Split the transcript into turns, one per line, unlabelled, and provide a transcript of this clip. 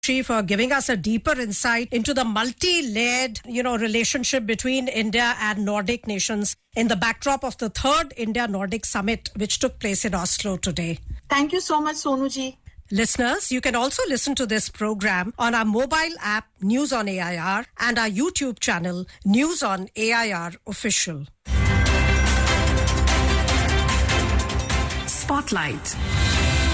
for giving us a deeper insight into the multi-layered, relationship between India and Nordic nations in the backdrop of the third India-Nordic summit, which took place in Oslo today.
Thank you so much, Sonuji.
Listeners, you can also listen to this program on our mobile app, News on AIR, and our YouTube channel, News on AIR Official.
Spotlight.